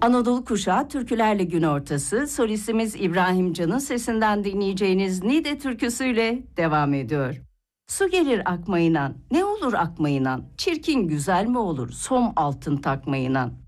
Anadolu Kuşağı türkülerle gün ortası, solistimiz İbrahim Can'ın sesinden dinleyeceğiniz Niğde türküsüyle devam ediyor. Su gelir akmayınan, ne olur akmayınan, çirkin güzel mi olur, som altın takmayınan.